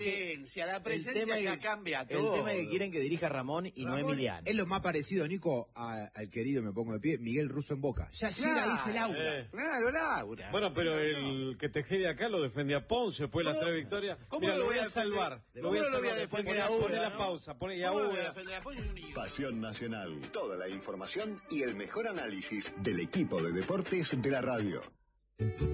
La presencia que cambia todo. El tema es que quieren que dirija Ramón y no Emiliano. Es lo más parecido, Nico, al querido, me pongo de pie, Miguel Russo en Boca. Ya llega, dice Laura. Claro, Laura. Bueno, pero el que Tejeda acá lo defendía a Ponce, después de las 3 victorias. Mira, lo voy a salvar. Lo voy a salvar después que pone la pausa. Pone ya Pasión Nacional. Toda la información y el mejor análisis del equipo de deportes de la radio.